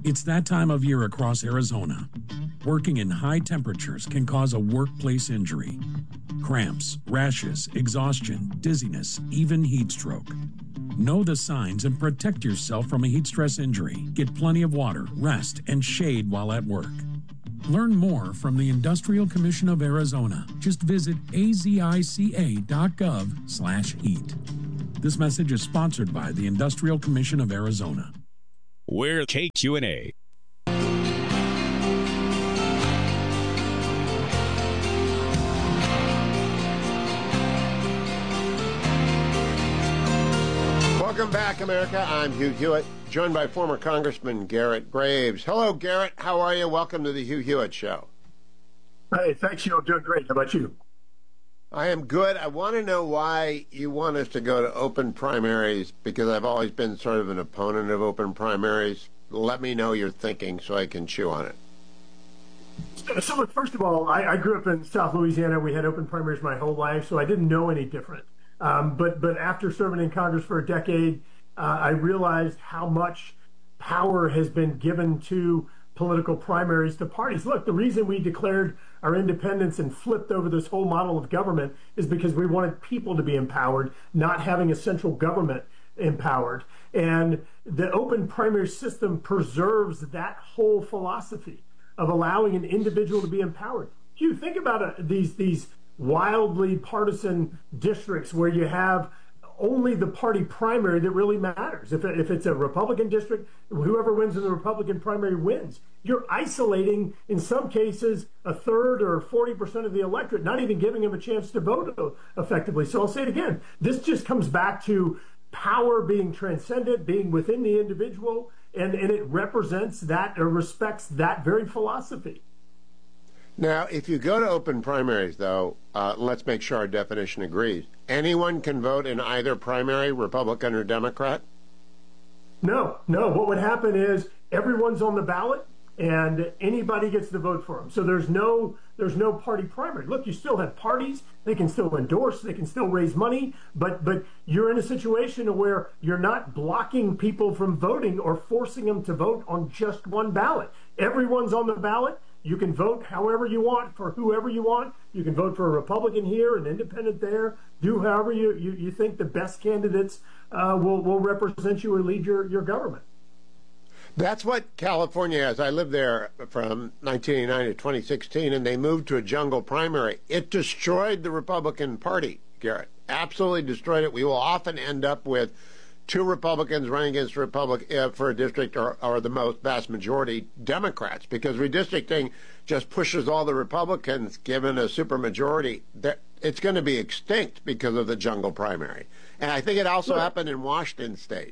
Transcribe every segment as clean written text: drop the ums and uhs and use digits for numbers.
It's that time of year across Arizona. Working in high temperatures can cause a workplace injury. Cramps, rashes, exhaustion, dizziness, even heat stroke. Know the signs and protect yourself from a heat stress injury. Get plenty of water, rest, and shade while at work. Learn more from the Industrial Commission of Arizona. Just visit azica.gov/heat. This message is sponsored by the Industrial Commission of Arizona. We're KQNA. Welcome back, America. I'm Hugh Hewitt, joined by former Congressman Garrett Graves. Hello, Garrett. How are you? Welcome to the Hugh Hewitt Show. Hey, thanks, Hugh. I'm doing great. How about you? I am good. I want to know why you want us to go to open primaries, because I've always been sort of an opponent of open primaries. Let me know your thinking so I can chew on it. So, look, first of all, I grew up in South Louisiana. We had open primaries my whole life, so I didn't know any different. But after serving in Congress for a decade, I realized how much power has been given to political primaries to parties. Look, the reason we declared our independence and flipped over this whole model of government is because we wanted people to be empowered, not having a central government empowered. And the open primary system preserves that whole philosophy of allowing an individual to be empowered. Hugh, think about these wildly partisan districts where you have only the party primary that really matters. If it's a Republican district, whoever wins in the Republican primary wins. You're isolating, in some cases, a third or 40% of the electorate, not even giving them a chance to vote effectively. So I'll say it again. This just comes back to power being transcendent, being within the individual, and it represents that or respects that very philosophy. Now, if you go to open primaries, though, let's make sure our definition agrees. Anyone can vote in either primary, Republican or Democrat? No. What would happen is everyone's on the ballot and anybody gets to vote for them. So there's no party primary. Look, you still have parties. They can still endorse. They can still raise money. But you're in a situation where you're not blocking people from voting or forcing them to vote on just one ballot. Everyone's on the ballot. You can vote however you want for whoever you want. You can vote for a Republican here, an independent there. Do however you think the best candidates will represent you or lead your government. That's what California has. I lived there from 1989 to 2016, and they moved to a jungle primary. It destroyed the Republican Party, Garrett. Absolutely destroyed it. We will often end up with two Republicans running against for a district or the vast majority Democrats, because redistricting just pushes all the Republicans, given a supermajority. It's going to be extinct because of the jungle primary. And I think it also happened in Washington State.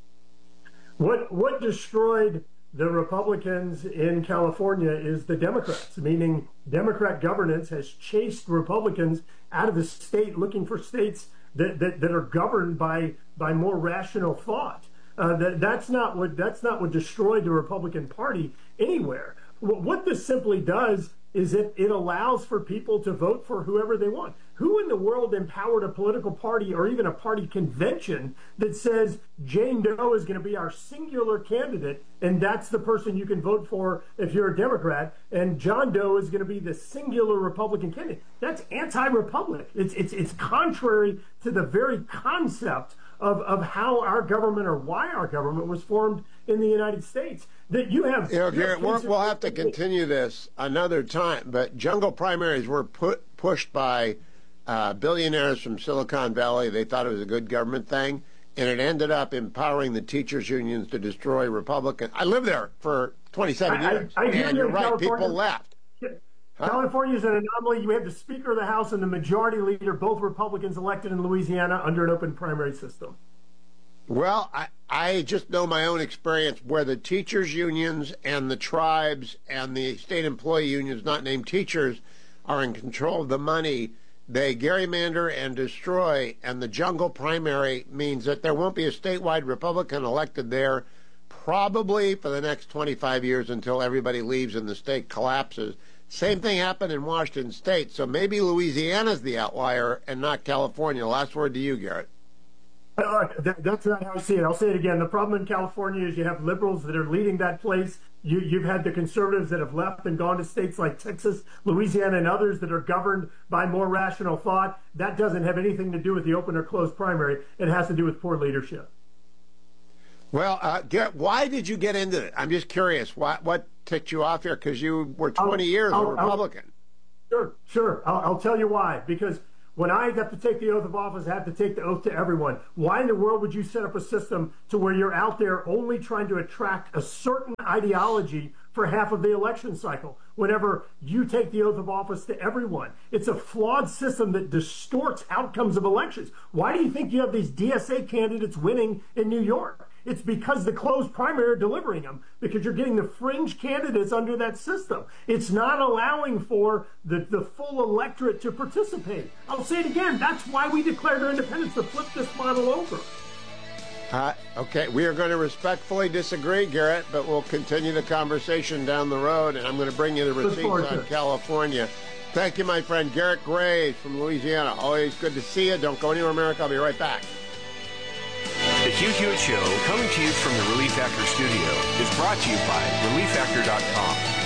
What destroyed the Republicans in California is the Democrats, meaning Democrat governance has chased Republicans out of the state, looking for states that are governed by more rational thought. That's not what destroyed the Republican Party anywhere. What this simply does is it allows for people to vote for whoever they want. Who in the world empowered a political party or even a party convention that says Jane Doe is going to be our singular candidate and that's the person you can vote for if you're a Democrat, and John Doe is going to be the singular Republican candidate? That's anti-republic. It's contrary to the very concept of how our government or why our government was formed in the United States. That you have, Garrett, we'll have to continue this another time. But jungle primaries were pushed by billionaires from Silicon Valley. They thought it was a good government thing, and it ended up empowering the teachers' unions to destroy Republicans. I lived there for 27 years, and you're right, people left. California is an anomaly. You have the Speaker of the House and the Majority Leader, both Republicans elected in Louisiana under an open primary system. Well, I just know my own experience where the teachers' unions and the tribes and the state employee unions, not named teachers, are in control of the money. They gerrymander and destroy, and the jungle primary means that there won't be a statewide Republican elected there probably for the next 25 years until everybody leaves and the state collapses. Same thing happened in Washington State, so maybe Louisiana's the outlier and not California. Last word to you, Garrett. That's not how I see it. I'll say it again. The problem in California is you have liberals that are leading that place. You've had the conservatives that have left and gone to states like Texas, Louisiana, and others that are governed by more rational thought. That doesn't have anything to do with the open or closed primary. It has to do with poor leadership. Well, Garrett, why did you get into it? I'm just curious. What ticked you off here? Because you were 20 years a Republican. Sure. I'll tell you why. Because when I got to take the oath of office, I had to take the oath to everyone. Why in the world would you set up a system to where you're out there only trying to attract a certain ideology for half of the election cycle whenever you take the oath of office to everyone? It's a flawed system that distorts outcomes of elections. Why do you think you have these DSA candidates winning in New York? It's because the closed primary are delivering them, because you're getting the fringe candidates under that system. It's not allowing for the full electorate to participate. I'll say it again. That's why we declared our independence, to flip this model over. Okay, we are going to respectfully disagree, Garrett, but we'll continue the conversation down the road, and I'm going to bring you the receipts on California. Thank you, my friend. Garrett Graves from Louisiana. Always good to see you. Don't go anywhere, America. I'll be right back. The Hugh Hewitt Show, coming to you from the Relief Factor studio, is brought to you by ReliefFactor.com.